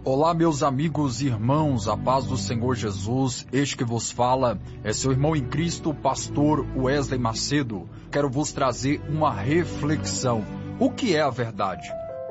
Olá, meus amigos e irmãos, a paz do Senhor Jesus. Este que vos fala é seu irmão em Cristo, pastor Wesley Macedo. Quero vos trazer uma reflexão. O que é a verdade?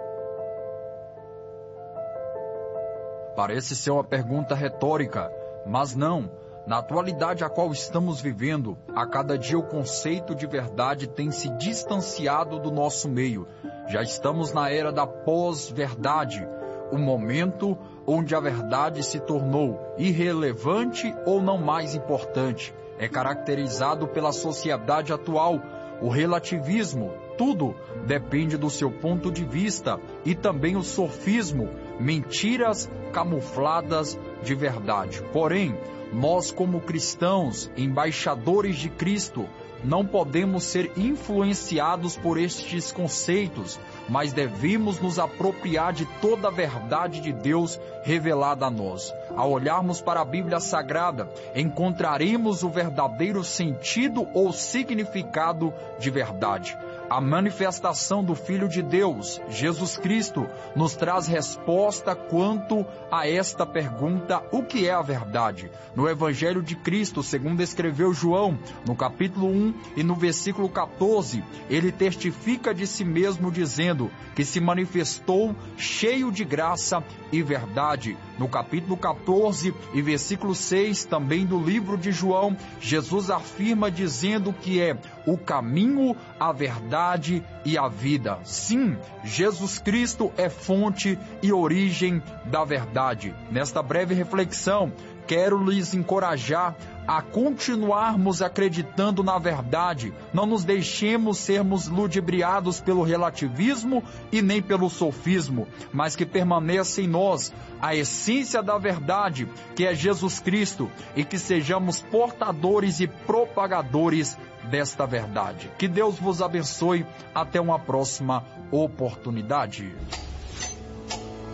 Parece ser uma pergunta retórica, mas não. Na atualidade a qual estamos vivendo, a cada dia o conceito de verdade tem se distanciado do nosso meio. Já estamos na era da pós-verdade, o momento onde a verdade se tornou irrelevante ou não mais importante. É caracterizado pela sociedade atual, o relativismo. Tudo depende do seu ponto de vista, e também o sofismo, mentiras camufladas de verdade. Porém, nós como cristãos, embaixadores de Cristo, não podemos ser influenciados por estes conceitos, mas devemos nos apropriar de toda a verdade de Deus revelada a nós. Ao olharmos para a Bíblia Sagrada, encontraremos o verdadeiro sentido ou significado de verdade. A manifestação do Filho de Deus, Jesus Cristo, nos traz resposta quanto a esta pergunta: o que é a verdade? No Evangelho de Cristo, segundo escreveu João, no capítulo 1 e no versículo 14, ele testifica de si mesmo dizendo que se manifestou cheio de graça e verdade. No capítulo 14 e versículo 6, também do livro de João, Jesus afirma dizendo que é o caminho, a verdade e a vida. Sim, Jesus Cristo é fonte e origem da verdade. Nesta breve reflexão, quero lhes encorajar a continuarmos acreditando na verdade. Não nos deixemos sermos ludibriados pelo relativismo e nem pelo sofismo, mas que permaneça em nós a essência da verdade, que é Jesus Cristo, e que sejamos portadores e propagadores desta verdade. Que Deus vos abençoe. Até uma próxima oportunidade.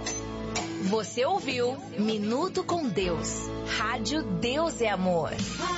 Você ouviu Minuto com Deus. Rádio Deus é Amor.